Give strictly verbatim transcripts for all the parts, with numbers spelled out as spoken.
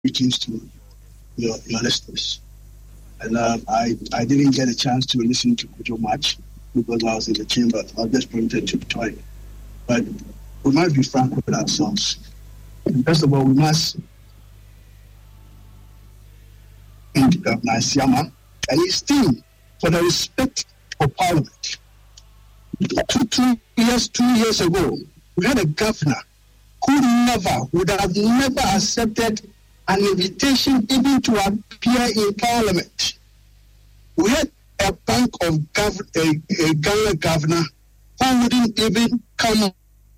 greetings to your, your listeners. And uh, I, I didn't get a chance to listen to Kojo much because I was in the chamber. I was just prompted to join. But we must be frank with ourselves. First of all, we must thank Governor Asiamah and his team for the respect for Parliament. Two, two years, two years ago, we had a governor who never would have never accepted an invitation even to appear in Parliament. We had a bank of gov- a, a Ghana governor who wouldn't even come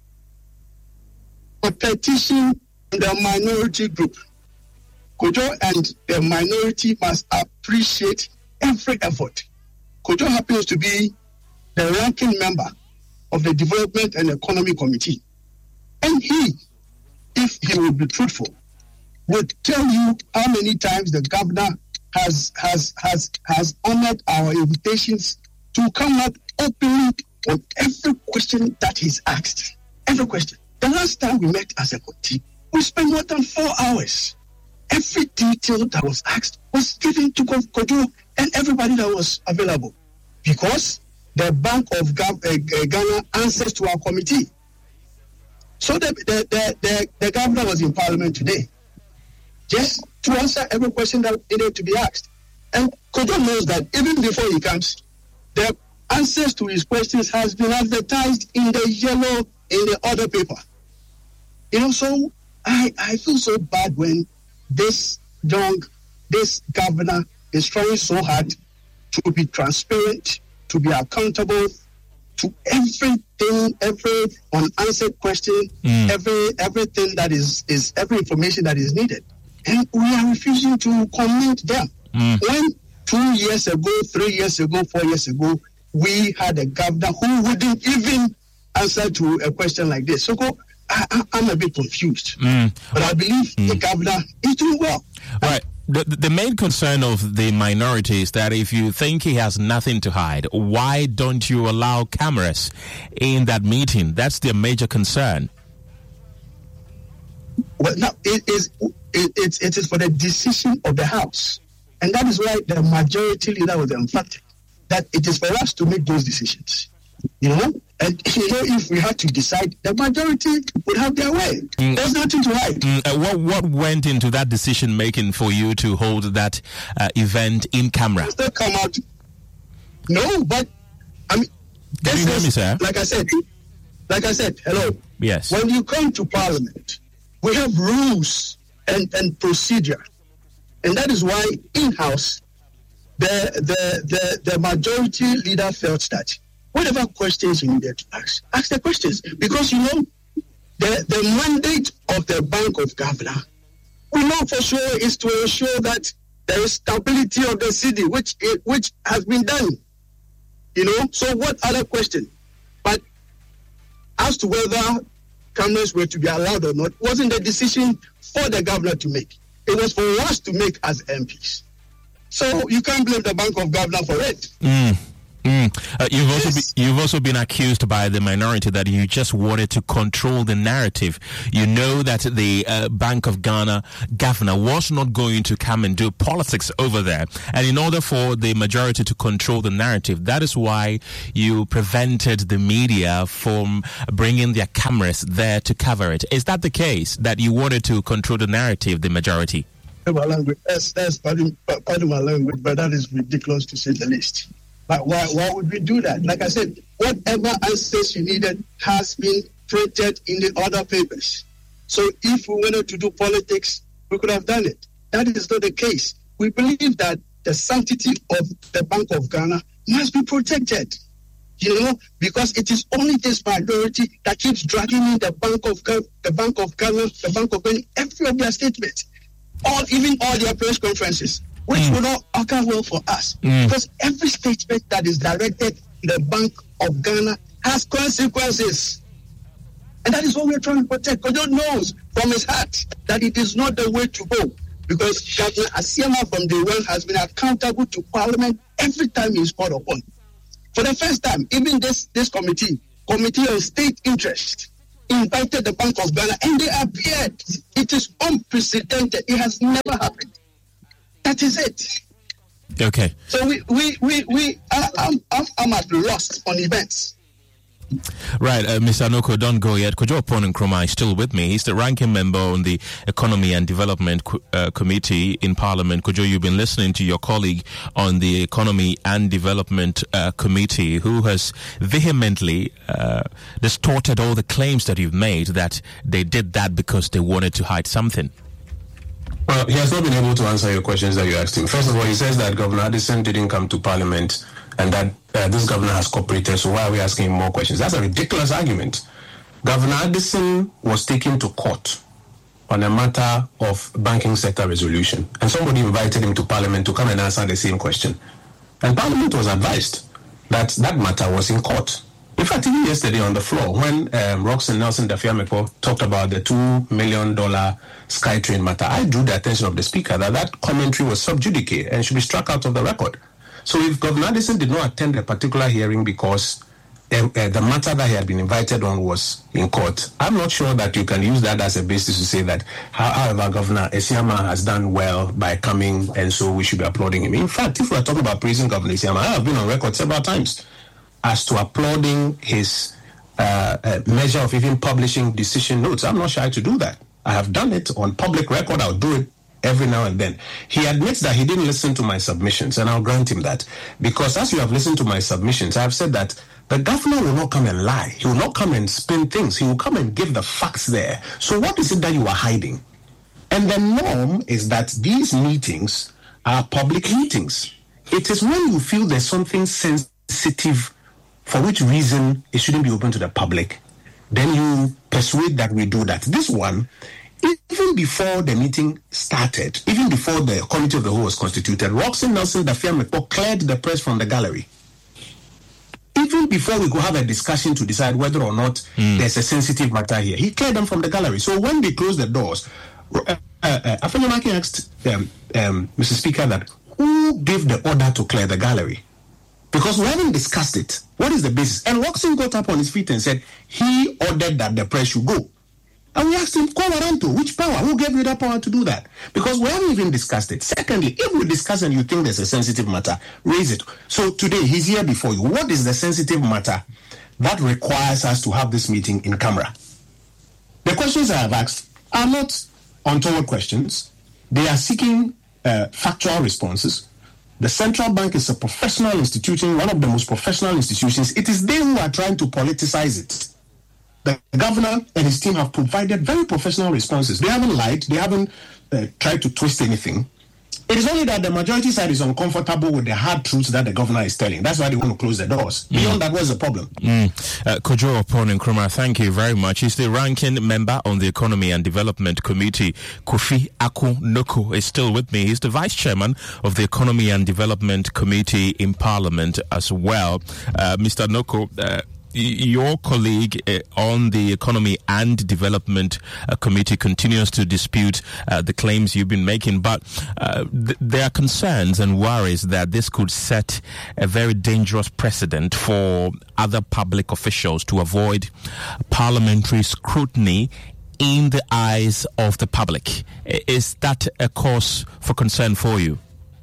a petition in the minority group. Kojo and the minority must appreciate every effort. Kojo happens to be the ranking member of the Development and Economy Committee. And he, if he would be truthful, would tell you how many times the governor has has has has honored our invitations to come up openly on every question that he's asked. Every question. The last time we met as a committee, we spent more than four hours. Every detail that was asked was given to Kojo and everybody that was available, because the Bank of Ghana answers to our committee. So the the, the, the the governor was in Parliament today, just to answer every question that needed to be asked. And Kojo knows that even before he comes, the answers to his questions has been advertised in the yellow, in the other paper. You know, so I, I feel so bad when this young, this governor is trying so hard to be transparent, to be accountable to everything, every unanswered question, mm. every everything that is, is every information that is needed. And we are refusing to comment them. Mm. When two years ago, three years ago, four years ago, we had a governor who wouldn't even answer to a question like this. So go, I, I, I'm a bit confused. Mm. But I believe mm. the governor is doing well. Right. The, the main concern of the minority is that if you think he has nothing to hide, why don't you allow cameras in that meeting? That's their major concern. Well, no, it is it, it, it is for the decision of the House. And that is why the majority leader was emphatic that it is for us to make those decisions. You know? And you know, if we had to decide, the majority would have their way. Mm. There's nothing to hide. Mm. Uh, what what went into that decision making for you to hold that uh, event in camera? Still come out. No, but I mean, Can you hear me, sir? Like I said, like I said, hello. Yes. When you come to Parliament, we have rules and, and procedure, and that is why in-house, the the the the majority leader felt that whatever questions you needed to ask, ask the questions. Because, you know, the, the mandate of the Bank of Ghana, we know for sure, is to ensure that there is stability of the city, which which has been done. You know, so what other question? But as to whether cameras were to be allowed or not, wasn't the decision for the governor to make. It was for us to make as M Ps. So you can't blame the Bank of Ghana for it. Mm. Mm. Uh, you've also yes. be, you've also been accused by the minority that you just wanted to control the narrative. You know that the uh, Bank of Ghana governor was not going to come and do politics over there, and in order for the majority to control the narrative, that is why you prevented the media from bringing their cameras there to cover it. Is that the case, that you wanted to control the narrative, the majority? My language, that's, that's pardon, pardon my language, but that is ridiculous to say the least. But why, why would we do that? Like I said, whatever answers you needed has been printed in the other papers. So if we wanted to do politics, we could have done it. That is not the case. We believe that the sanctity of the Bank of Ghana must be protected. You know, because it is only this minority that keeps dragging in the Bank of Ghana, the Bank of Ghana, the Bank of Ghana, every of their statements, all even all their press conferences, which mm. will not occur well for us. Mm. Because every statement that is directed to the Bank of Ghana has consequences. And that is what we're trying to protect. Kojo knows from his heart that it is not the way to go. Because Governor Asiamah from day one has been accountable to Parliament every time he is called upon. For the first time, even this, this committee, Committee on State Interest, invited the Bank of Ghana and they appeared. It is unprecedented. It has never happened. That is it. Okay. So we, we, we, we I, I'm, I'm, I'm at loss on events. Right, uh, Mister Anoko, don't go yet. Kojo Oppong Nkrumah is still with me. He's the ranking member on the Economy and Development co- uh, Committee in Parliament. Kojo, you've been listening to your colleague on the Economy and Development uh, Committee, who has vehemently uh, distorted all the claims that you've made that they did that because they wanted to hide something. Well, he has not been able to answer your questions that you asked him. First of all, he says that Governor Addison didn't come to Parliament and that uh, this governor has cooperated, so why are we asking him more questions? That's a ridiculous argument. Governor Addison was taken to court on a matter of banking sector resolution, and somebody invited him to Parliament to come and answer the same question. And Parliament was advised that that matter was in court. In fact, even yesterday on the floor, when um, Roxanne Nelson Dafiameko talked about the two million dollars SkyTrain matter, I drew the attention of the speaker that that commentary was sub judice and should be struck out of the record. So if Governor Addison did not attend a particular hearing because uh, uh, the matter that he had been invited on was in court, I'm not sure that you can use that as a basis to say that, however, Governor Esiama has done well by coming and so we should be applauding him. In fact, if we're talking about praising Governor Esiama, I have been on record several times as to applauding his uh, uh, measure of even publishing decision notes. I'm not shy to do that. I have done it on public record. I'll do it every now and then. He admits that he didn't listen to my submissions, and I'll grant him that. Because as you have listened to my submissions, I have said that the governor will not come and lie. He will not come and spin things. He will come and give the facts there. So what is it that you are hiding? And the norm is that these meetings are public meetings. It is when you feel there's something sensitive for which reason it shouldn't be open to the public, then you persuade that we do that. This one, even before the meeting started, even before the committee of the whole was constituted, Roxanne Nelson Dafiameko cleared the press from the gallery. Even before we could have a discussion to decide whether or not mm. there's a sensitive matter here, he cleared them from the gallery. So when they closed the doors, uh, uh, Afenamaki asked um, um, Mister Speaker that who gave the order to clear the gallery? Because we haven't discussed it. What is the basis? And Roxanne got up on his feet and said he ordered that the press should go. And we asked him, Kwawaranto, which power? Who gave you that power to do that? Because we haven't even discussed it. Secondly, if we discuss and you think there's a sensitive matter, raise it. So today, he's here before you. What is the sensitive matter that requires us to have this meeting in camera? The questions I have asked are not untoward questions. They are seeking uh, factual responses. The central bank is a professional institution, one of the most professional institutions. It is they who are trying to politicize it. The governor and his team have provided very professional responses. They haven't lied. They haven't uh, tried to twist anything. It is only that the majority side is uncomfortable with the hard truths that the governor is telling. That's why they want to close the doors. Mm. Beyond that, what's the problem? Mm. Uh, Kojo Oppong Nkrumah, thank you very much. He's the ranking member on the Economy and Development Committee. Kofi Ako Noko is still with me. He's the vice chairman of the Economy and Development Committee in Parliament as well. Uh, Mister Noko, uh, your colleague uh, on the Economy and Development uh, Committee continues to dispute uh, the claims you've been making, but uh, th- there are concerns and worries that this could set a very dangerous precedent for other public officials to avoid parliamentary scrutiny in the eyes of the public. Is that a cause for concern for you?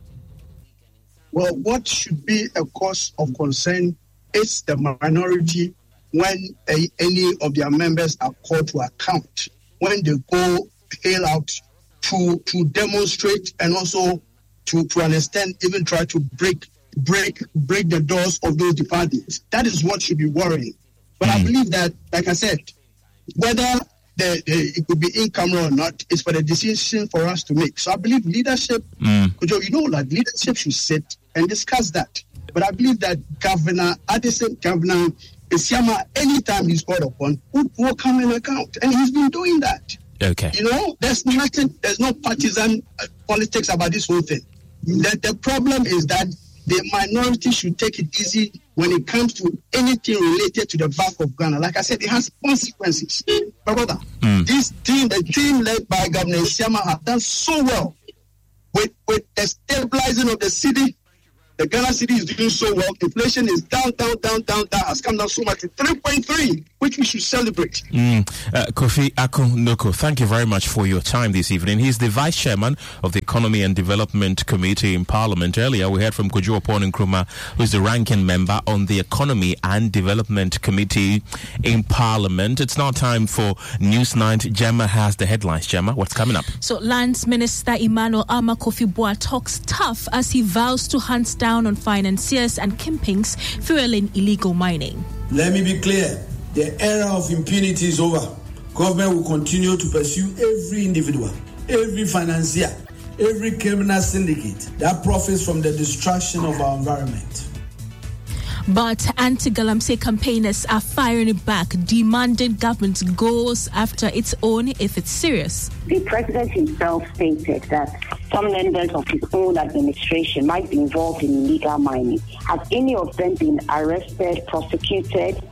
Well, what should be a cause of concern is the minority when uh, any of their members are called to account, when they go hail out to to demonstrate and also to, to an extent even try to break break break the doors of those departments. That is what should be worrying. But mm. I believe that, like I said, whether the, the, it could be in camera or not, is for the decision for us to make. So I believe leadership, mm. you know, like leadership should sit and discuss that. But I believe that Governor Addison, Governor Esiama, anytime he's called upon, will, will come in account. And he's been doing that. Okay. You know, there's nothing, there's no partisan uh, politics about this whole thing. The, the problem is that the minority should take it easy when it comes to anything related to the Bank of Ghana. Like I said, it has consequences. But brother, mm. this team, the team led by Governor Esiama, have done so well with, with the stabilizing of the city, The Ghana city is doing so well. Inflation is down, down, down, down, down. Has come down so much to three point three, which we should celebrate. Mm. Uh, Kofi Akun-Noko, thank you very much for your time this evening. He's the Vice Chairman of the Economy and Development Committee in Parliament. Earlier, we heard from Kojo Oppong Nkrumah, who is the ranking member on the Economy and Development Committee in Parliament. It's now time for Newsnight. Gemma has the headlines. Gemma, what's coming up? So, Lands Minister Emmanuel Armah Kofi Boah talks tough as he vows to hunt down on financiers and kingpins fueling illegal mining. Let me be clear. The era of impunity is over. Government will continue to pursue every individual, every financier, every criminal syndicate that profits from the destruction of our environment. But anti-Galamsey campaigners are firing back, demanding government goes after its own if it's serious. The president himself stated that some members of his own administration might be involved in illegal mining. Has any of them been arrested, prosecuted?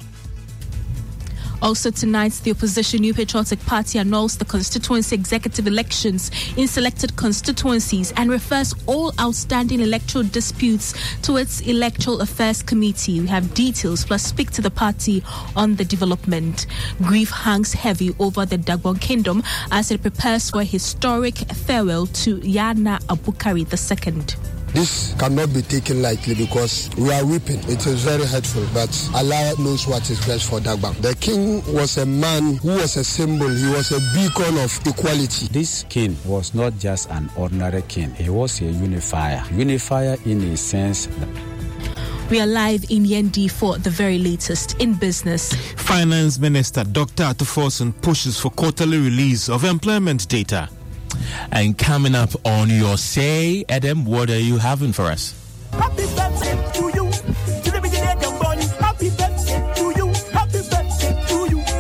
Also tonight, the opposition New Patriotic Party announced the constituency executive elections in selected constituencies and refers all outstanding electoral disputes to its Electoral Affairs Committee. We have details, plus speak to the party on the development. Grief hangs heavy over the Dagbon Kingdom as it prepares for a historic farewell to Yana Abukari the Second. This cannot be taken lightly because we are weeping. It is very hurtful, but Allah knows what is best for Dagbon. The king was a man who was a symbol. He was a beacon of equality. This king was not just an ordinary king. He was a unifier. Unifier in a sense. We are live in Yendi for the very latest in business. Finance Minister Doctor Atuforson pushes for quarterly release of employment data. And coming up on Your Say, Adam, what are you having for us? Happy birthday to you. Happy birthday to you. Happy birthday to you.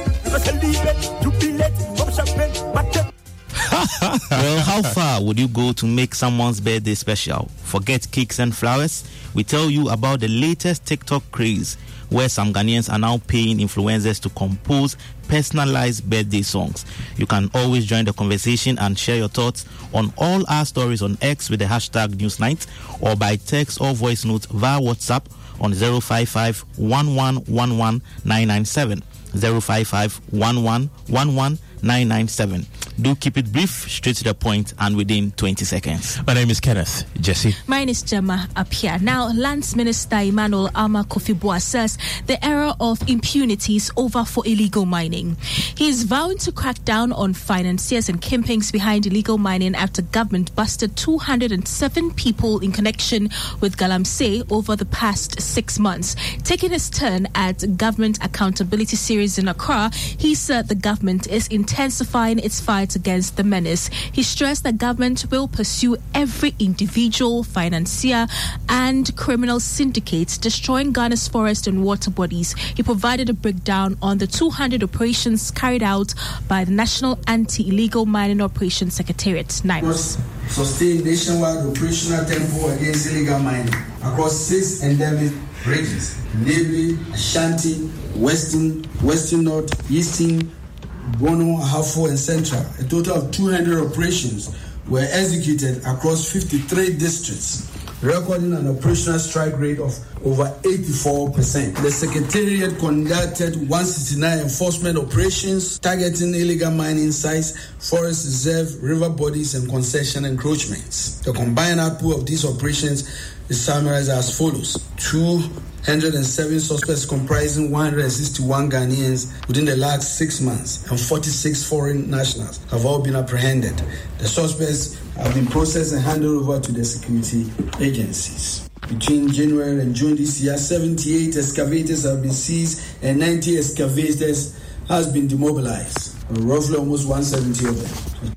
Well, how far would you go to make someone's birthday special? Forget cakes and flowers. We tell you about the latest TikTok craze, where some Ghanaians are now paying influencers to compose personalized birthday songs. You can always join the conversation and share your thoughts on all our stories on X with the hashtag Newsnight, or by text or voice note via WhatsApp on zero five five, one one one one, nine nine seven. zero five five, one one one one, nine nine seven. Do keep it brief, straight to the point, and within twenty seconds. My name is Kenneth. Jesse. Mine is Gemma Apia. Now, Lands Minister Emmanuel Armah Kofi Boah says the era of impunity is over for illegal mining. He is vowing to crack down on financiers and kingpins behind illegal mining after government busted two hundred seven people in connection with Galamsey over the past six months. Taking his turn at Government Accountability Series in Accra, he said the government is intensifying its fight against the menace. He stressed that government will pursue every individual, financier and criminal syndicate destroying Ghana's forest and water bodies. He provided a breakdown on the two hundred operations carried out by the National Anti-Illegal Mining Operations Secretariat, NIMS. Sustained nationwide operational tempo against illegal mining across six endemic regions, namely Ashanti, Western, Western North, Eastern, Bono, Ahafo, and Central. A total of two hundred operations were executed across fifty-three districts, recording an operational strike rate of over eighty-four percent. The Secretariat conducted one hundred sixty-nine enforcement operations targeting illegal mining sites, forest reserve, river bodies, and concession encroachments. The combined output of these operations is summarized as follows: two hundred seven suspects comprising one hundred sixty-one Ghanaians within the last six months and forty-six foreign nationals have all been apprehended. The suspects have been processed and handed over to the security agencies. Between January and June this year, seventy-eight excavators have been seized and ninety excavators has been demobilized, roughly almost one hundred seventy of them.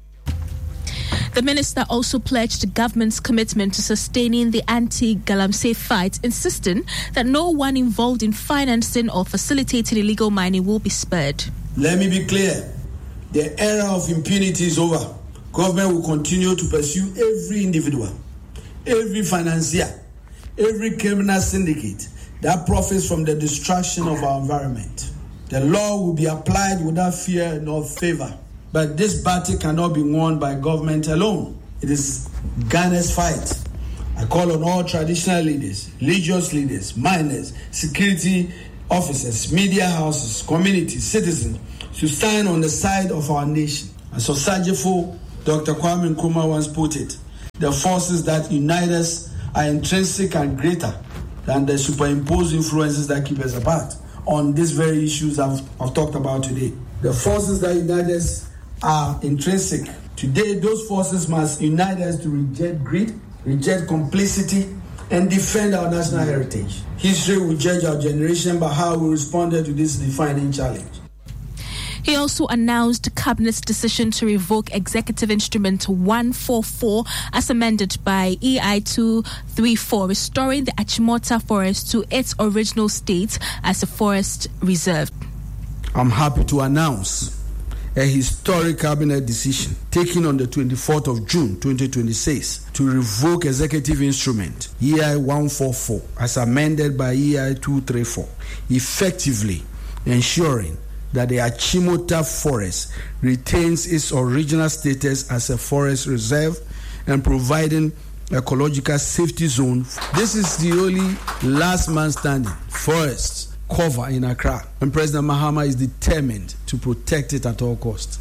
The minister also pledged the government's commitment to sustaining the anti-Galamsey fight, insisting that no one involved in financing or facilitating illegal mining will be spared. Let me be clear. The era of impunity is over. Government will continue to pursue every individual, every financier, every criminal syndicate that profits from the destruction of our environment. The law will be applied without fear nor favor. But this battle cannot be won by government alone. It is Ghana's fight I call on all traditional leaders, religious leaders, miners, security officers, media houses, communities, citizens to stand on the side of our nation. As Osajifo, Doctor Kwame Nkrumah once put it, the forces that unite us are intrinsic and greater than the superimposed influences that keep us apart. On these very issues I've, I've talked about today, the forces that unite us are intrinsic. Today, those forces must unite us to reject greed, reject complicity, and defend our national heritage. History will judge our generation by how we responded to this defining challenge. He also announced Cabinet's decision to revoke Executive Instrument one forty-four as amended by E I two thirty-four, restoring the Achimota Forest to its original state as a forest reserve. I'm happy to announce a historic cabinet decision taken on the twenty-fourth of June twenty twenty-six to revoke Executive Instrument E I one forty-four as amended by E I two thirty-four, effectively ensuring that the Achimota Forest retains its original status as a forest reserve and providing ecological safety zone. This is the only last man standing forest cover in Accra, and President Mahama is determined to protect it at all costs.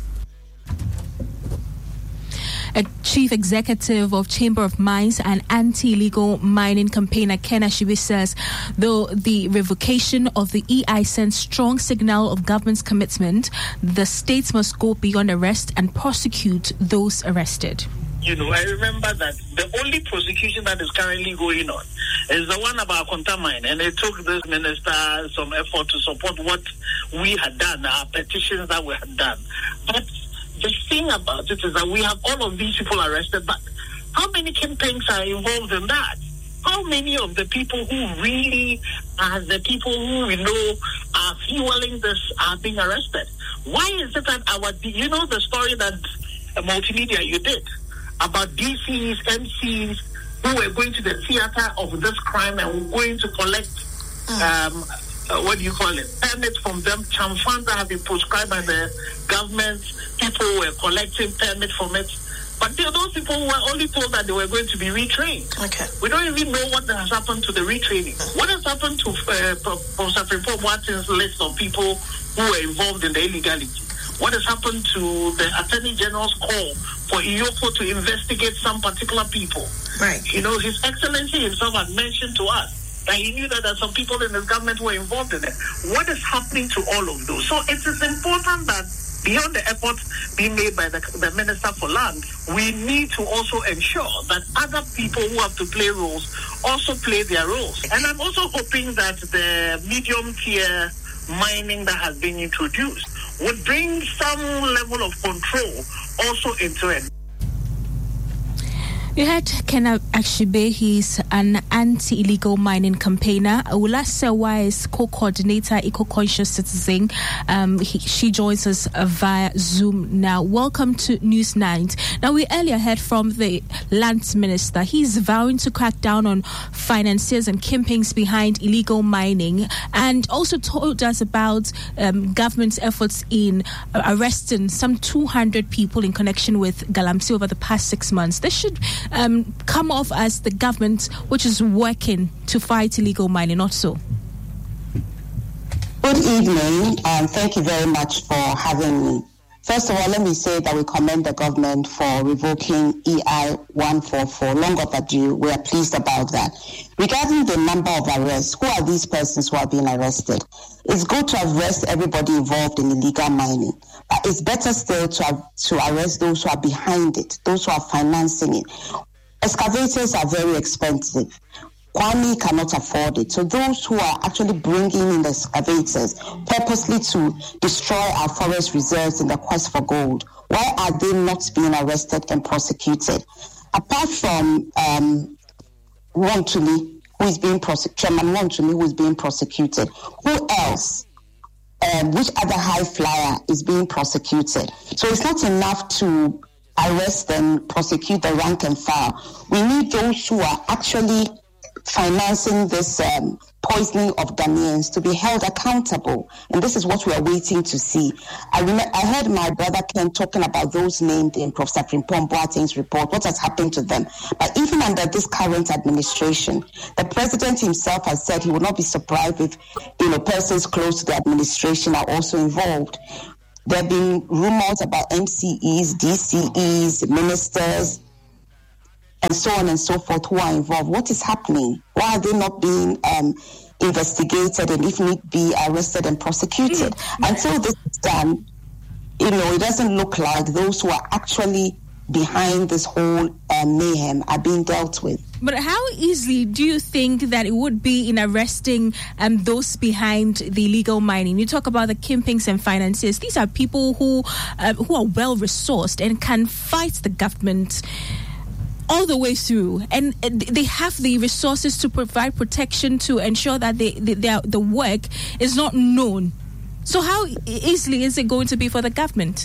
A chief executive of Chamber of Mines and anti-illegal mining campaigner Ken Ashibi says, though the revocation of the E I sends strong signal of government's commitment, the states must go beyond arrest and prosecute those arrested. You know, I remember that the only prosecution that is currently going on is the one about Contamine, and it took this minister some effort to support what we had done, our petitions that we had done. But the thing about it is that we have all of these people arrested, but how many campaigns are involved in that? How many of the people who really are the people who we know are fueling this are being arrested? Why is it that our, you know the story that uh, multimedia you did about D Cs, M Cs who were going to the theater of this crime and were going to collect, um, uh, what do you call it, permits from them, some funds that have been prescribed by the government. People were collecting permits from it. But they, those people were only told that they were going to be retrained. Okay. We don't even know what has happened to the retraining. Mm-hmm. What has happened to uh, Professor Frimpong Boaten's list of people who were involved in the illegality? What has happened to the Attorney General's call for I O F O to investigate some particular people? Right. You know, His Excellency himself had mentioned to us that he knew that there are some people in his government who were involved in it. What is happening to all of those? So it is important that beyond the efforts being made by the, the Minister for Land, we need to also ensure that other people who have to play roles also play their roles. And I'm also hoping that the medium tier mining that has been introduced would bring some level of control also into it. You heard Ken Ashibi. He's an anti-illegal mining campaigner. Awula Sewa is co-coordinator, Eco-Conscious Citizen. Um, he, she joins us via Zoom now. Welcome to News Night. Now, we earlier heard from the Lands Minister. He's vowing to crack down on financiers and kingpins behind illegal mining, and also told us about um, government's efforts in uh, arresting some two hundred people in connection with Galamsey over the past six months. This should Um, come off as the government which is working to fight illegal mining, not so? Good evening, and thank you very much for having me. First of all, let me say that we commend the government for revoking E I one forty-four. Long overdue. We are pleased about that. Regarding the number of arrests, who are these persons who are being arrested? It's good to arrest everybody involved in illegal mining, but it's better still to, to arrest those who are behind it, those who are financing it. Excavators are very expensive. Kwame cannot afford it. So those who are actually bringing in the excavators purposely to destroy our forest reserves in the quest for gold, why are they not being arrested and prosecuted? Apart from um, Wontuli, who is being prosecuted, Chairman Wontuli, who is being prosecuted, who else? Um, which other high flyer is being prosecuted? So it's not enough to arrest and prosecute the rank and file. We need those who are actually financing this um, poisoning of Ghanaians to be held accountable. And this is what we are waiting to see. I remember, I heard my brother Ken talking about those named in Professor Frimpong Boateng's report, what has happened to them. But even under this current administration, the president himself has said he would not be surprised if, you know, persons close to the administration are also involved. There have been rumors about M C Es, D C Es, ministers, and so on and so forth who are involved. What is happening? Why are they not being um, investigated and if need be arrested and prosecuted? Mm-hmm. Until this is done, you know, it doesn't look like those who are actually behind this whole uh, mayhem are being dealt with. But how easily do you think that it would be in arresting um, those behind the illegal mining? You talk about the kingpins and financiers. These are people who uh, who are well resourced and can fight the government all the way through, and they have the resources to provide protection to ensure that they, they, their, the work is not known. So how easily is it going to be for the government?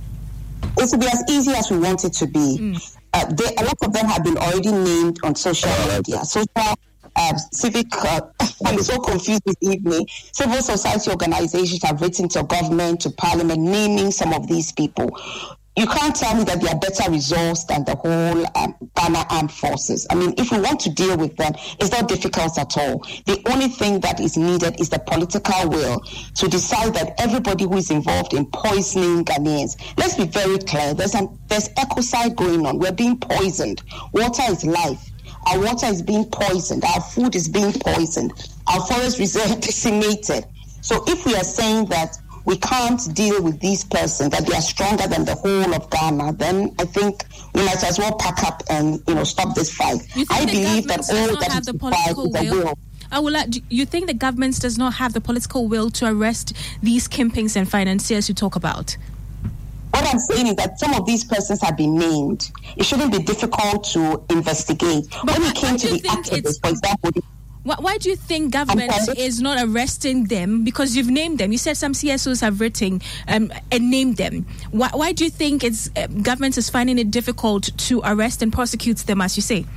It will be as easy as we want it to be. Mm. Uh, they, a lot of them have been already named on social media. Social, uh, civic, uh, I'm so confused this evening. Civil society organizations have written to government, to parliament, naming some of these people. You can't tell me that they are better resourced than the whole um, Ghana Armed Forces. I mean, if we want to deal with them, it's not difficult at all. The only thing that is needed is the political will to decide that everybody who is involved in poisoning Ghanaians, let's be very clear, there's an there's ecocide going on. We're being poisoned. Water is life. Our water is being poisoned. Our food is being poisoned. Our forest reserve decimated. So if we are saying that we can't deal with these persons, that they are stronger than the whole of Ghana, then I think we might as well pack up and, you know, stop this fight. I believe that all that is required is the will. I will. Do you think the government does not have the political will to arrest these kingpins and financiers you talk about? What I'm saying is that some of these persons have been named. It shouldn't be difficult to investigate. But when it came to the activists, for example, why do you think government is not arresting them? Because you've named them. You said some C S Os have written um, and named them. Why, why do you think it's uh, government is finding it difficult to arrest and prosecute them, as you say?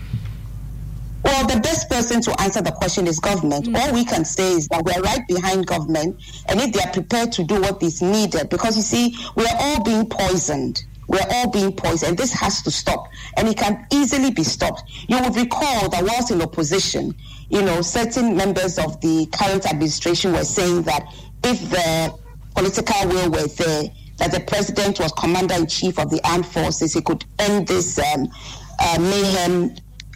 Well, the best person to answer the question is government. Mm. All we can say is that we're right behind government, and if they are prepared to do what is needed, because you see, we are all being poisoned. We're all being poisoned. This has to stop, and it can easily be stopped. You would recall that whilst in opposition, you know, certain members of the current administration were saying that if the political will were there, that the president was commander-in-chief of the armed forces, he could end this um, uh, mayhem.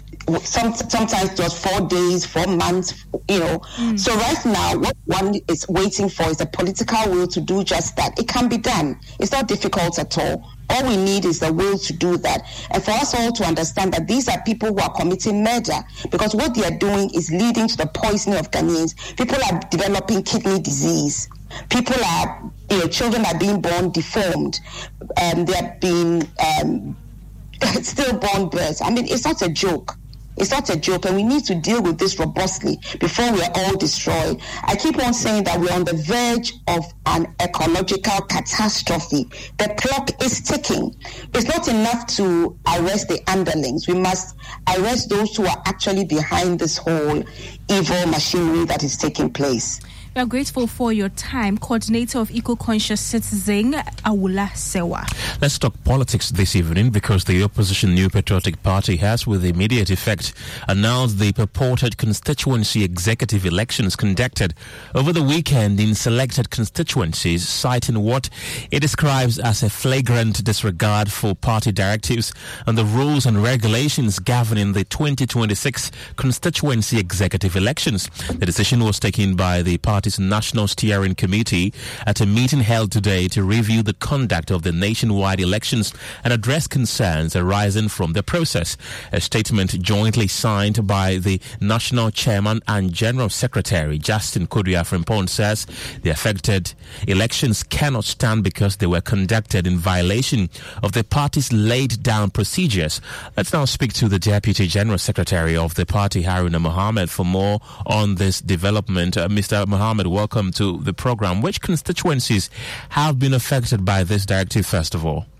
Some, sometimes it was four days, four months, you know. Mm. So right now, what one is waiting for is a political will to do just that. It can be done. It's not difficult at all. All we need is the will to do that. And for us all to understand that these are people who are committing murder, because what they are doing is leading to the poisoning of Ghanaians. People are developing kidney disease. People are, you know, children are being born deformed. Um, they are being um, stillborn births. I mean, it's not a joke. It's not a joke, and we need to deal with this robustly before we are all destroyed. I keep on saying that we're on the verge of an ecological catastrophe. The clock is ticking. It's not enough to arrest the underlings. We must arrest those who are actually behind this whole evil machinery that is taking place. We are grateful for your time. Coordinator of Eco-Conscious Citizen, Awula Sewa. Let's talk politics this evening, because the opposition New Patriotic Party has, with immediate effect, announced the purported constituency executive elections conducted over the weekend in selected constituencies, citing what it describes as a flagrant disregard for party directives and the rules and regulations governing the twenty twenty-six constituency executive elections. The decision was taken by the party National Steering Committee at a meeting held today to review the conduct of the nationwide elections and address concerns arising from the process. A statement jointly signed by the National Chairman and General Secretary Justin Kodua Frimpong says the affected elections cannot stand because they were conducted in violation of the party's laid down procedures. Let's now speak to the Deputy General Secretary of the party, Haruna Mohammed, for more on this development. Uh, Mister Mohammed, welcome to the program. Which constituencies have been affected by this directive, first of all?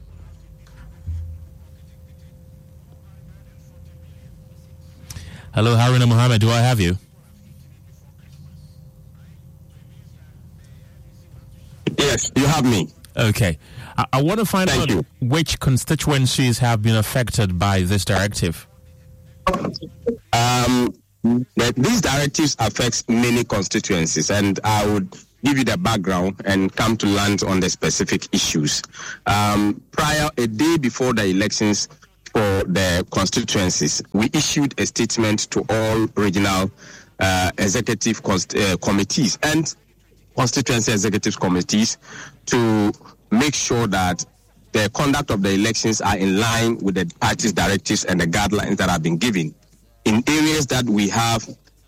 Hello, Haruna Mohammed. Do I have you? Yes, you have me. Okay. I, I want to find Thank out you. which constituencies have been affected by this directive. Um, the, these directives affects many constituencies, and I would give you the background and come to land on the specific issues. Um, prior, a day before the elections for the constituencies, we issued a statement to all regional uh, executive const- uh, committees and constituency executive committees to make sure that the conduct of the elections are in line with the party's directives and the guidelines that have been given. In areas that we have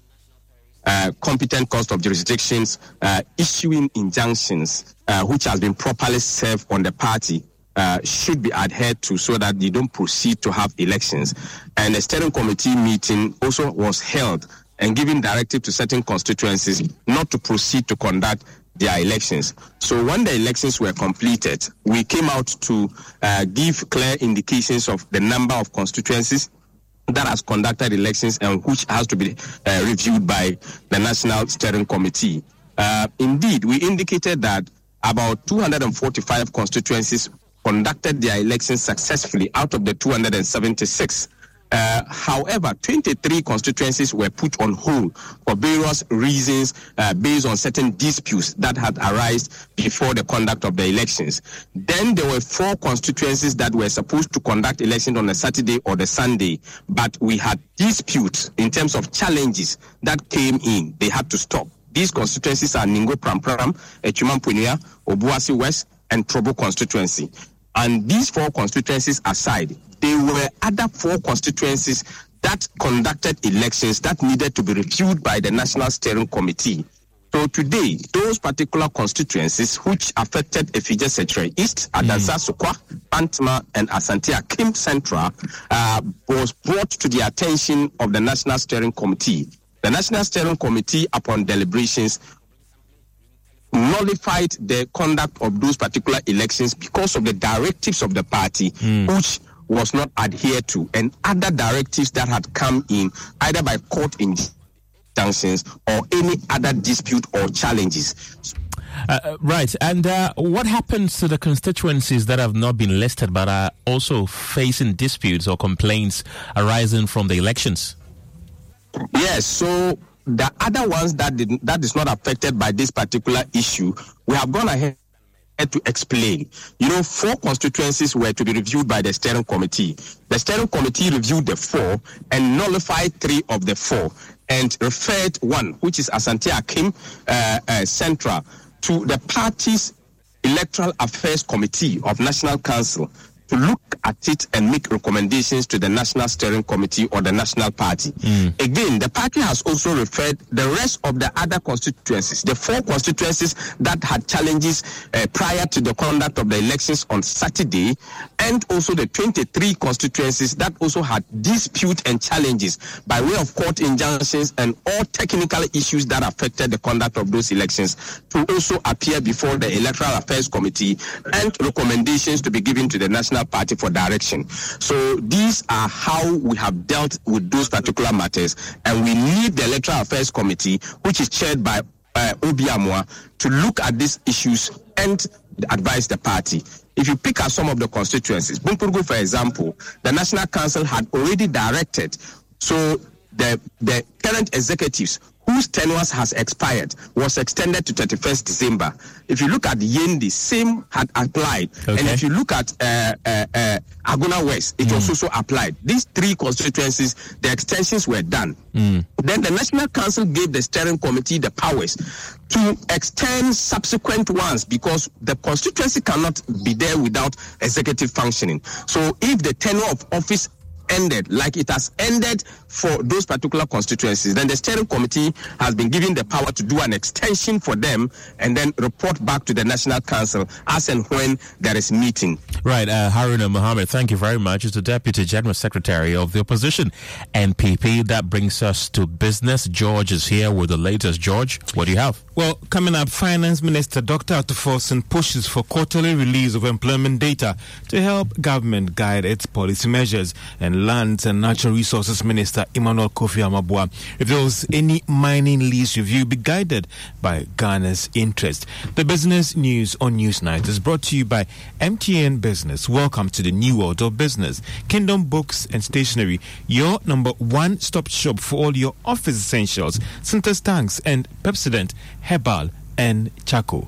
uh, competent court of jurisdictions uh, issuing injunctions, uh, which has been properly served on the party, uh, should be adhered to so that they don't proceed to have elections. And the steering committee meeting also was held and giving directive to certain constituencies not to proceed to conduct their elections. So when the elections were completed, we came out to uh, give clear indications of the number of constituencies that has conducted elections and which has to be uh, reviewed by the National Steering Committee. Uh, indeed, we indicated that about two hundred forty-five constituencies conducted their elections successfully out of the two hundred seventy-six. Uh, however, twenty-three constituencies were put on hold for various reasons uh, based on certain disputes that had arisen before the conduct of the elections. Then there were four constituencies that were supposed to conduct elections on a Saturday or the Sunday, but we had disputes in terms of challenges that came in. They had to stop. These constituencies are Ningo Prampram, Echumampunia, Obuasi West, and Trobo constituency. And these four constituencies aside, there were other four constituencies that conducted elections that needed to be reviewed by the National Steering Committee. So today, those particular constituencies which affected Efija Secretary East, Adansa Sokwa, Pantma, and Asante Akim Central uh, was brought to the attention of the National Steering Committee. The National Steering Committee, upon deliberations, nullified the conduct of those particular elections because of the directives of the party, mm. which was not adhered to, and other directives that had come in either by court injunctions or any other dispute or challenges. Uh, right. And uh, what happens to the constituencies that have not been listed but are also facing disputes or complaints arising from the elections? Yes, so the other ones that did, that is not affected by this particular issue, we have gone ahead to explain. You know, four constituencies were to be reviewed by the steering committee. The steering committee reviewed the four and nullified three of the four and referred one, which is Asante Akim uh, uh, Central, to the party's Electoral Affairs Committee of National Council to look at it and make recommendations to the National Steering Committee or the National Party. Mm. Again, the party has also referred the rest of the other constituencies, the four constituencies that had challenges uh, prior to the conduct of the elections on Saturday, and also the twenty-three constituencies that also had dispute and challenges by way of court injunctions and all technical issues that affected the conduct of those elections, to also appear before the Electoral Affairs Committee and recommendations to be given to the National Party for direction. So these are how we have dealt with those particular matters, and we need the Electoral Affairs Committee, which is chaired by uh, Obi Amwa, to look at these issues and advise the party. If you pick up some of the constituencies, Bumpurgu, for example, the National Council had already directed, so the the current executives whose tenures has expired was extended to thirty-first December. If you look at Yendi, same had applied. Okay. And if you look at uh, uh, uh, Aguna West, it mm. was also applied. These three constituencies, the extensions were done. Mm. Then the National Council gave the steering committee the powers to extend subsequent ones, because the constituency cannot be there without executive functioning. So if the tenure of office ended like it has ended for those particular constituencies, then the steering committee has been given the power to do an extension for them and then report back to the National Council as and when there is meeting. Right, uh, Haruna Mohammed, thank you very much. He's the Deputy General Secretary of the Opposition N P P. That brings us to business. George is here with the latest. George, what do you have? Well, coming up, Finance Minister Doctor Ato Forson pushes for quarterly release of employment data to help government guide its policy measures. And Lands and Natural Resources Minister Emmanuel Kofi Amabua reveals any mining lease review be guided by Ghana's interest. The business news on Newsnight is brought to you by M T N Business. Welcome to the new world of business. Kingdom Books and Stationery, your number one stop shop for all your office essentials, Sinter's tanks and Pepsodent, Herbal and Chaco.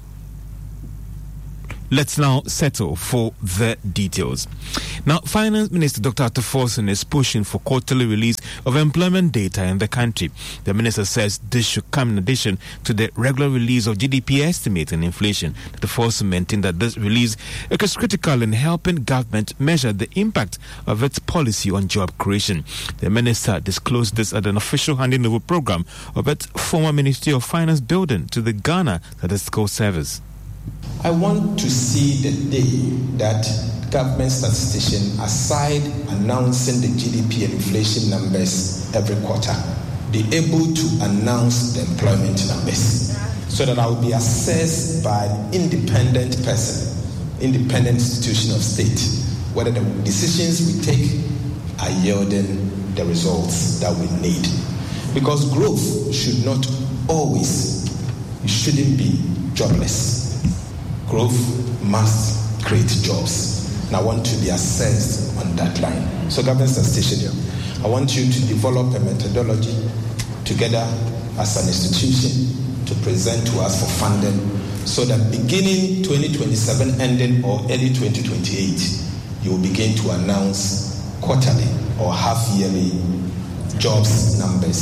Let's now settle for the details. Now, Finance Minister Doctor Ato Forson is pushing for quarterly release of employment data in the country. The minister says this should come in addition to the regular release of G D P estimate and inflation. Doctor Forson maintained that this release is critical in helping government measure the impact of its policy on job creation. The minister disclosed this at an official handing over program of its former Ministry of Finance building to the Ghana Statistical Service. I want to see the day that government statistician, aside announcing the G D P and inflation numbers every quarter, be able to announce the employment numbers so that I will be assessed by an independent person, independent institution of state, whether the decisions we take are yielding the results that we need. Because growth should not always, it shouldn't be jobless. Growth must create jobs. And I want to be assessed on that line. So government statistician, I want you to develop a methodology together as an institution to present to us for funding so that beginning twenty twenty-seven, ending or early twenty twenty-eight, you will begin to announce quarterly or half-yearly jobs numbers.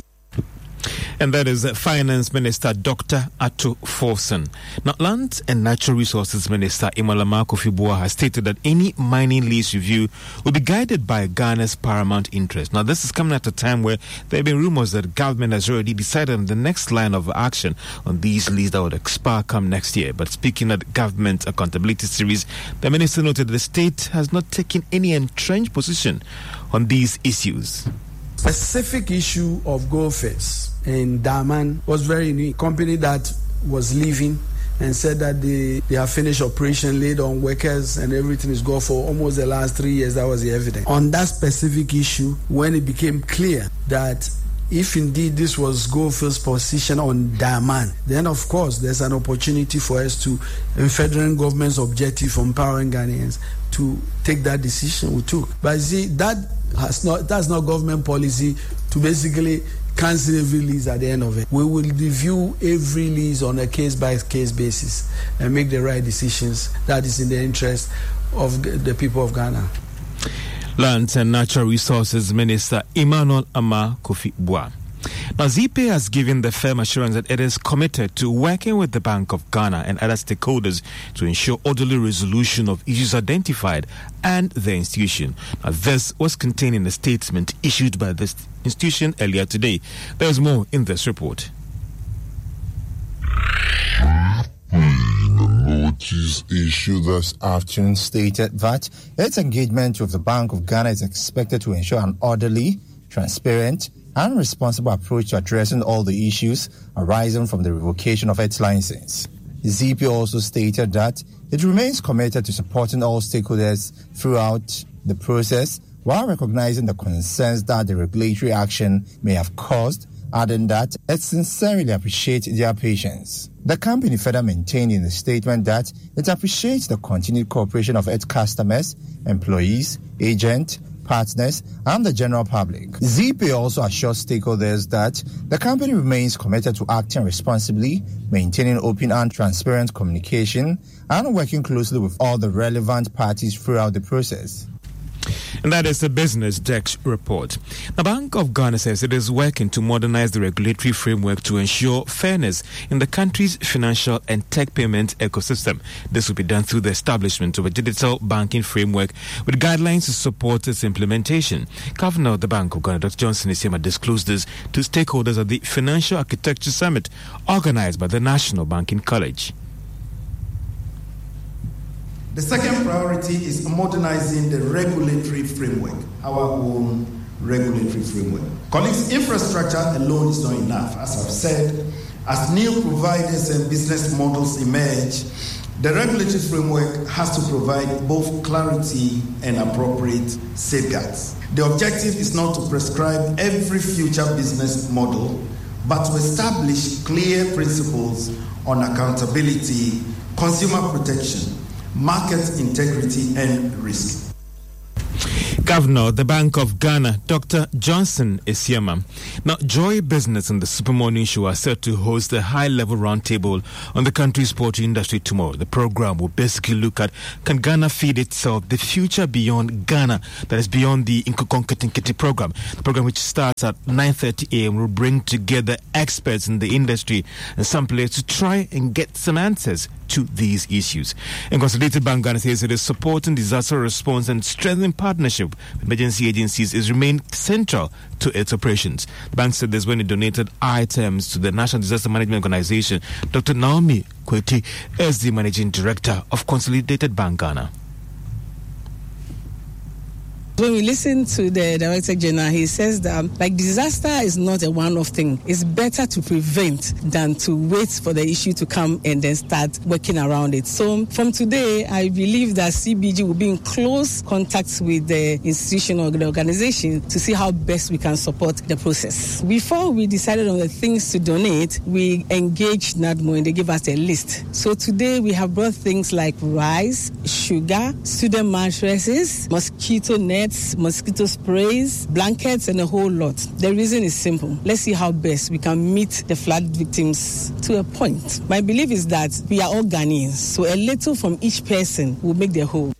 And that is Finance Minister Doctor Ato Forson. Now, Land and Natural Resources Minister Emmanuel Kofi Amabua has stated that any mining lease review will be guided by Ghana's paramount interest. Now, this is coming at a time where there have been rumors that the government has already decided on the next line of action on these leases that would expire come next year. But speaking at Government Accountability Series, the minister noted that the state has not taken any entrenched position on these issues. Specific issue of Goldfields in Daman was very unique. Company that was leaving and said that they, they have finished operation, laid on workers and everything is gone for almost the last three years. That was the evidence. On that specific issue, when it became clear that if indeed this was Goldfield's position on Daman, then of course there's an opportunity for us to, in federal government's objective for empowering Ghanaians, to take that decision we took. But see, that has not that's not government policy to basically cancel every lease at the end of it. We will review every lease on a case-by-case basis and make the right decisions that is in the interest of the people of Ghana. Lands and Natural Resources Minister Emmanuel Ama Kofi Amabua. Now, Z P has given the firm assurance that it is committed to working with the Bank of Ghana and other stakeholders to ensure orderly resolution of issues identified and the institution. Now, this was contained in a statement issued by this institution earlier today. There's more in this report. The notice issued this afternoon stated that its engagement with the Bank of Ghana is expected to ensure an orderly, transparent, and responsible approach to addressing all the issues arising from the revocation of its license. Z P also stated that it remains committed to supporting all stakeholders throughout the process while recognizing the concerns that the regulatory action may have caused, adding that it sincerely appreciates their patience. The company further maintained in the statement that it appreciates the continued cooperation of its customers, employees, agents, partners, and the general public. Z P also assures stakeholders that the company remains committed to acting responsibly, maintaining open and transparent communication, and working closely with all the relevant parties throughout the process. And that is the Business Desk report. The Bank of Ghana says it is working to modernize the regulatory framework to ensure fairness in the country's financial and tech payment ecosystem. This will be done through the establishment of a digital banking framework with guidelines to support its implementation. Governor of the Bank of Ghana, Doctor Johnson Isiema, disclosed this to stakeholders at the Financial Architecture Summit organized by the National Banking College. The second priority is modernizing the regulatory framework, our own regulatory framework. Colleagues, infrastructure alone is not enough. As I've said, As new providers and business models emerge, the regulatory framework has to provide both clarity and appropriate safeguards. The objective is not to prescribe every future business model, but to establish clear principles on accountability, consumer protection, market integrity, and risk. Governor of the Bank of Ghana, Doctor Johnson Esiama. Now, Joy Business and the Super Morning Show are set to host a high-level roundtable on the country's poultry industry tomorrow. The program will basically look at, can Ghana feed itself, the future beyond Ghana, that is beyond the Inkokonketenkete program. The program, which starts at nine thirty a.m., will bring together experts in the industry and some players to try and get some answers to these issues. And Consolidated Bank Ghana says it is supporting disaster response and strengthening partnership with emergency agencies is remain central to its operations. The bank said this when it donated items to the National Disaster Management Organization. Doctor Naomi Kweti is the Managing Director of Consolidated Bank Ghana. When we listen to the Director General, he says that like disaster is not a one-off thing. It's better to prevent than to wait for the issue to come and then start working around it. So from today, I believe that C B G will be in close contact with the institution or the organization to see how best we can support the process. Before we decided on the things to donate, we engaged NADMO and they gave us a list. So today we have brought things like rice, sugar, student mattresses, mosquito nets, mosquito sprays, blankets, and a whole lot. The reason is simple. Let's see how best we can meet the flood victims to a point. My belief is that we are all Ghanaians, so a little from each person will make the whole.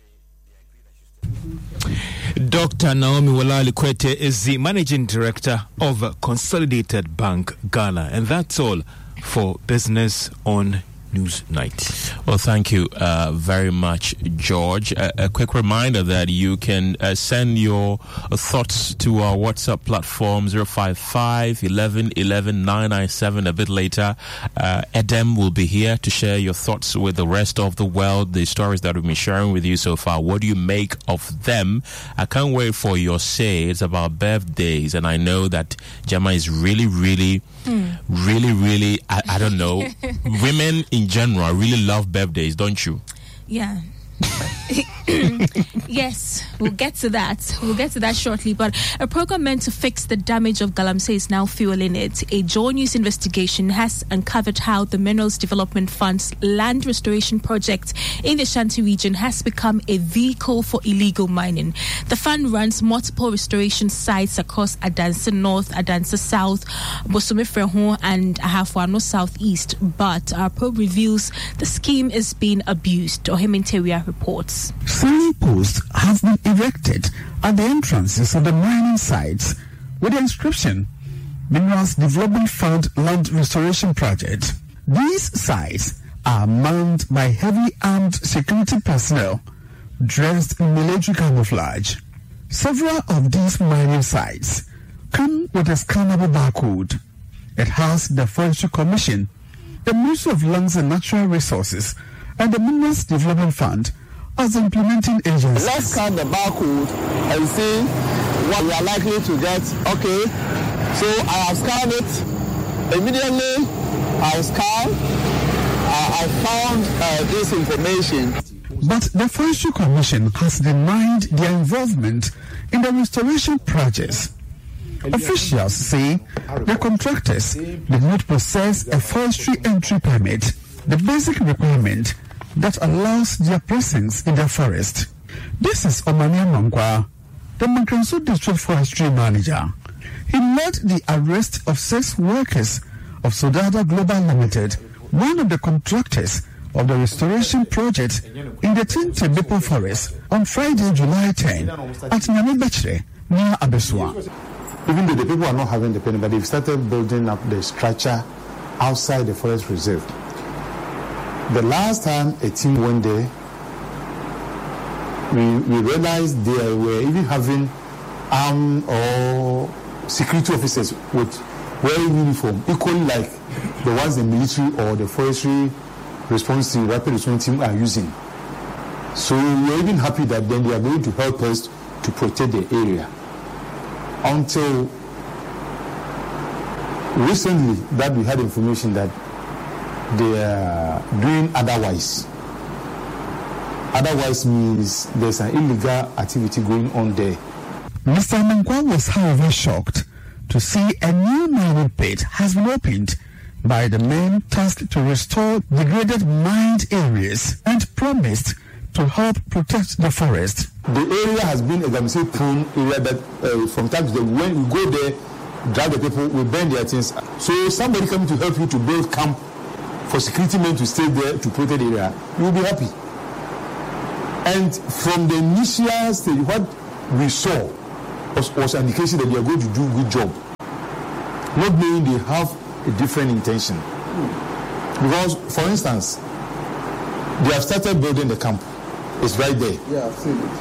Doctor Naomi Walali Kwete is the Managing Director of Consolidated Bank Ghana. And that's all for Business on Newsnight. Well, thank you uh, very much, George. A, a quick reminder that you can uh, send your uh, thoughts to our WhatsApp platform zero five five, eleven, eleven, nine nine seven. A bit later, uh, Edem will be here to share your thoughts with the rest of the world, the stories that we've been sharing with you so far. What do you make of them? I can't wait for your say. It's about birthdays, and I know that Gemma is really, really, mm. really, really, I, I don't know, women in general really love birthdays, don't you? Yeah. Yes, we'll get to that. We'll get to that shortly. But a program meant to fix the damage of Galamsey is now fueling it. A Joy News investigation has uncovered how the Minerals Development Fund's land restoration project in the Ashanti region has become a vehicle for illegal mining. The fund runs multiple restoration sites across Adansa North, Adansa South, Bosomefreho, and Ahafwano Southeast. But our probe reveals the scheme is being abused. Ohementeria reports. Sign posts have been erected at the entrances of the mining sites with the inscription Minerals Development Fund Land Restoration Project. These sites are manned by heavily armed security personnel dressed in military camouflage. Several of these mining sites come with a scannable barcode. It has the Forestry Commission, the Ministry of Lands and Natural Resources, and the Minerals Development Fund as implementing agencies. Let's scan the barcode and see what we are likely to get. Okay, so I have scanned it. Immediately, I scanned, uh, I found uh, this information. But the Forestry Commission has denied their involvement in the restoration projects. Officials say the contractors did not possess a forestry entry permit, the basic requirement that allows their presence in the forest. This is Omania Mangwa, the Mankanso District Forestry Manager. He led the arrest of six workers of Sodada Global Limited, one of the contractors of the restoration project in the Tinte Bipo Forest on Friday, July tenth at Nyamibechre, near Abeswa. Even though the people are not having the permit, but they've started building up the structure outside the forest reserve. The last time a team went there, we, we realized they were even having armed or security officers with wearing uniform, equally like the ones the military or the forestry response team, rapid response team are using. So we were even happy that then they are going to help us to protect the area until recently that we had information that they are doing otherwise. Otherwise means there's an illegal activity going on there. Mister Mankwa was, however, shocked to see a new mining pit has been opened by the men tasked to restore degraded mined areas and promised to help protect the forest. The area has been a Gamse prone area that uh, from time to time when we go there, drive the people, we burn their things. So somebody coming to help you to build camp for security men to stay there to protect the area, you will be happy. And from the initial stage, what we saw was, was an indication that they are going to do a good job. Not knowing they have a different intention. Because, for instance, they have started building the camp. It's right there. Yeah, I've seen it.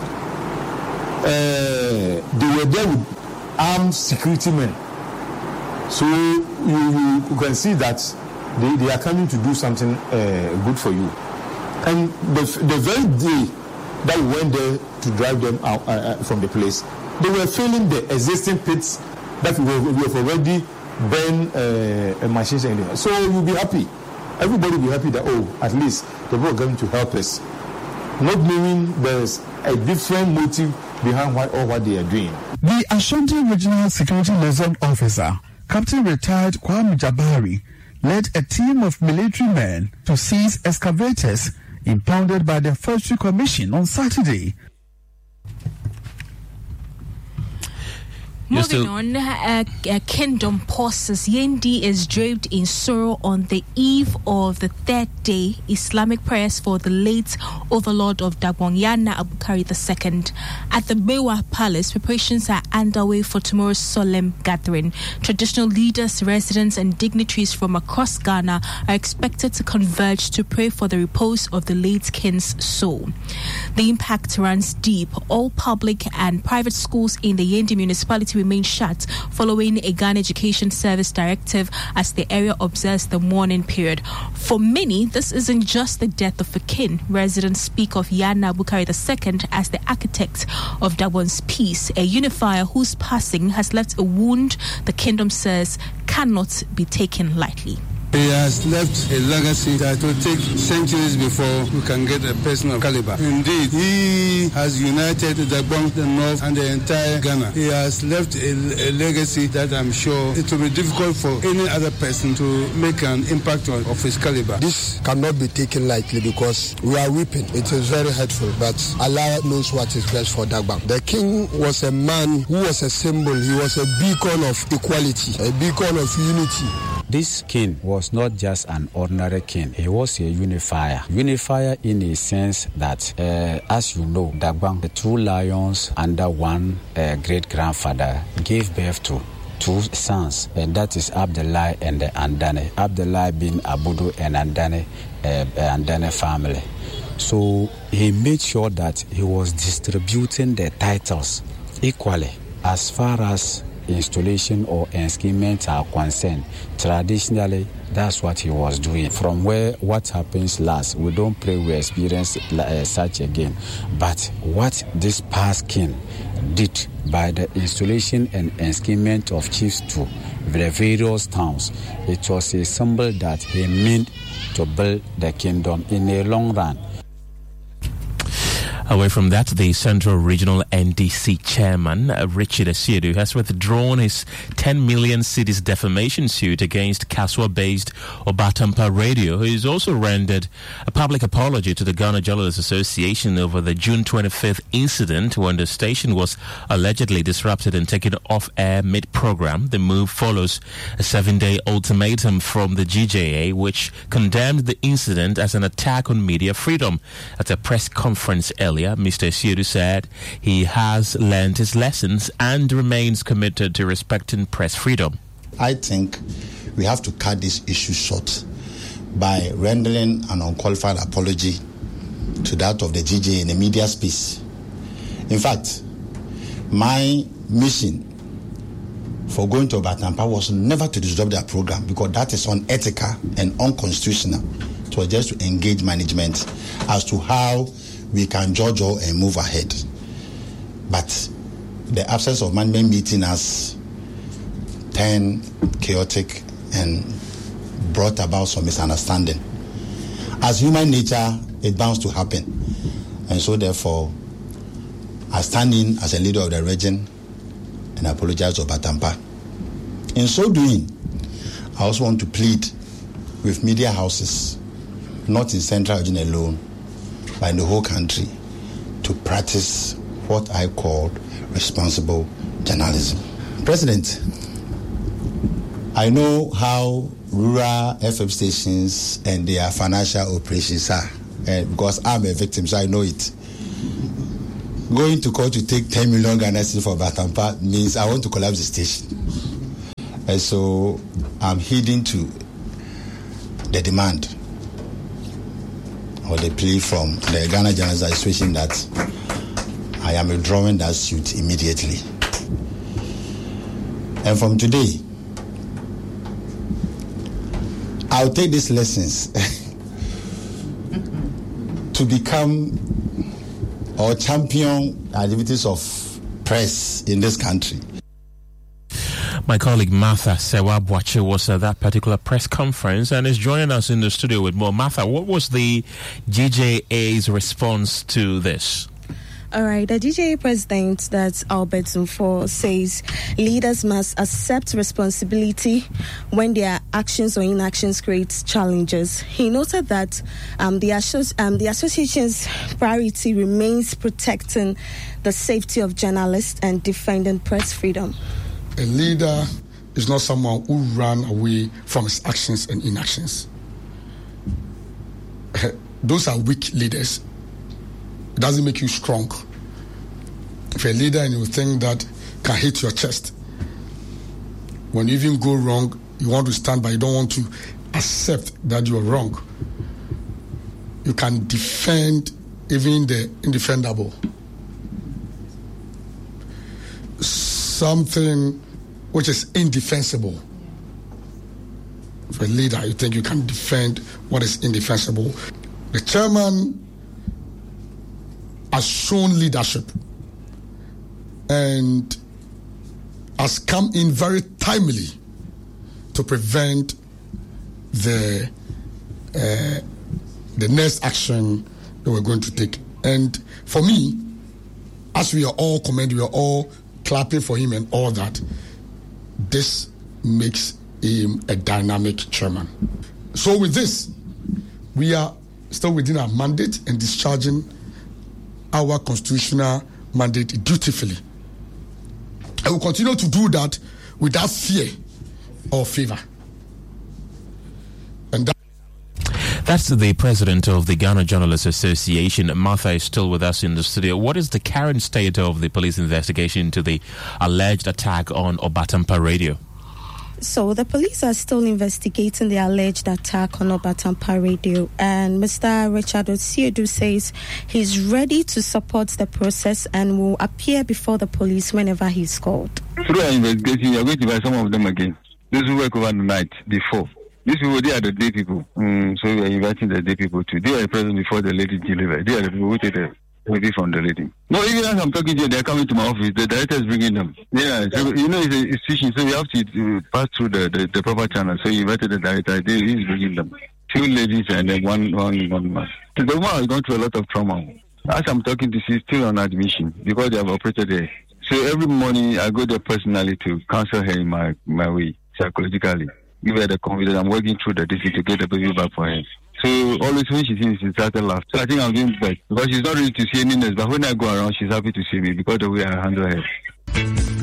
Uh, they were there with armed security men. So you, you, you can see that they, they are coming to do something uh, good for you. And the, the very day that we went there to drive them out uh, from the place, they were filling the existing pits that we, we have already burned uh, machines in there. So you'll be happy. Everybody will be happy that, oh, at least the people are going to help us. Not knowing there's a different motive behind what or what they are doing. The Ashanti Regional Security Liaison Officer, Captain Retired Kwame Jabari, led a team of military men to seize excavators impounded by the Forestry Commission on Saturday. Moving still- on, uh, uh, Kingdom pauses. Yendi is draped in sorrow on the eve of the third day Islamic prayers for the late overlord of Dagbon, Yana Abukari the Second. At the Bewa Palace, preparations are underway for tomorrow's solemn gathering. Traditional leaders, residents, and dignitaries from across Ghana are expected to converge to pray for the repose of the late king's soul. The impact runs deep. All public and private schools in the Yendi municipality remain shut following a Ghana Education Service directive as the area observes the mourning period. For many, this isn't just the death of a king. Residents speak of Yana Abukari the Second as the architect of Dagbon's peace, a unifier whose passing has left a wound the kingdom says cannot be taken lightly. He has left a legacy that will take centuries before we can get a person of caliber. Indeed, he has united the Dagbon, the North, and the entire Ghana. He has left a, a legacy that I'm sure it will be difficult for any other person to make an impact on of his caliber. This cannot be taken lightly because we are weeping. It is very hurtful, but Allah knows what is best for Dagbon. The king was a man who was a symbol. He was a beacon of equality, a beacon of unity. This king was not just an ordinary king. He was a unifier. Unifier in a sense that, uh, as you know, Dagbon, the two lions under one uh, great-grandfather, gave birth to two sons, and that is Abdullah and the Andane. Abdullah being Abudu and Andane, uh, Andane family. So he made sure that he was distributing the titles equally as far as installation or enskinment are concerned. Traditionally, that's what he was doing. From where what happens last, we don't pray we experience uh, such again. But what this past king did by the installation and enskinment of chiefs to the various towns, it was a symbol that he meant to build the kingdom in a long run. Away from that, the Central Regional N D C chairman, uh, Richard Asiedu, has withdrawn his ten million cedis defamation suit against Kaswa-based Obatampa Radio. He has also rendered a public apology to the Ghana Journalists Association over the June twenty-fifth incident when the station was allegedly disrupted and taken off air mid-program. The move follows a seven-day ultimatum from the G J A, which condemned the incident as an attack on media freedom. At a press conference earlier, Mister Asiedu said he has learned his lessons and remains committed to respecting press freedom. I think we have to cut this issue short by rendering an unqualified apology to that of the G J in the media space. In fact, my mission for going to Obatampa was never to disrupt their program because that is unethical and unconstitutional. It was just to engage management as to how we can judge all and move ahead. But the absence of management meeting has turned chaotic and brought about some misunderstanding. As human nature, it bound to happen. And so therefore, I stand in as a leader of the region and apologize to Batampa. In so doing, I also want to plead with media houses, not in Central Region alone, but in the whole country, to practice what I call responsible journalism. President, I know how rural F M stations and their financial operations are, and because I'm a victim, so I know it. Going to court to take ten million Ghana cedis for Batampa means I want to collapse the station. And so I'm heeding to the demand or the plea from the Ghana Journalists Association that I am withdrawing that suit immediately. And from today, I'll take these lessons to become or champion activities of press in this country. My colleague Martha Sewa-Boakye was at that particular press conference and is joining us in the studio with more. Martha, what was the G J A's response to this? All right, the G J A president, that's Albert Zumfor, says leaders must accept responsibility when their actions or inactions create challenges. He noted that um, the, associ- um, the association's priority remains protecting the safety of journalists and defending press freedom. A leader is not someone who ran away from his actions and inactions. Those are weak leaders. It doesn't make you strong. If you're a leader and you think that can hit your chest, when you even go wrong, you want to stand by, you don't want to accept that you're wrong. You can defend even the indefendable. Something which is indefensible. For a leader, you think you can defend what is indefensible. The chairman has shown leadership and has come in very timely to prevent the uh, the next action that we're going to take. And for me, as we are all commending, we are all clapping for him and all that, this makes him a dynamic chairman. So with this, we are still within our mandate and discharging our constitutional mandate dutifully. I will continue to do that without fear or favor. And that That's the president of the Ghana Journalists Association. Martha is still with us in the studio. What is the current state of the police investigation into the alleged attack on Obatampa Radio? So the police are still investigating the alleged attack on Obatampa Radio, and Mister Richard Osiedu says he's ready to support the process and will appear before the police whenever he's called. Through our investigation, you are going to buy some of them again. Those who work over the night before. These people, they are the day people. Mm, so we are inviting the day people too. They are present before the lady delivered. They are the people who take the maybe from the lady. No, even as I'm talking to you, they're coming to my office. The director is bringing them. Yeah, so, you know, it's a institution, so we have to uh, pass through the, the, the proper channel. So you invited the director, they, he's bringing them. Two ladies and then one, one, one man. So the woman has gone through a lot of trauma. As I'm talking to you, she's still on admission because they have operated there. So every morning I go there personally to counsel her in my, my way, psychologically. Give her the confidence. I'm working through the disease to get the baby back for her. So always when she sees me, she started laughing. So I think I'm doing best because she's not ready to see any nurse. But when I go around, she's happy to see me because of the way I handle her.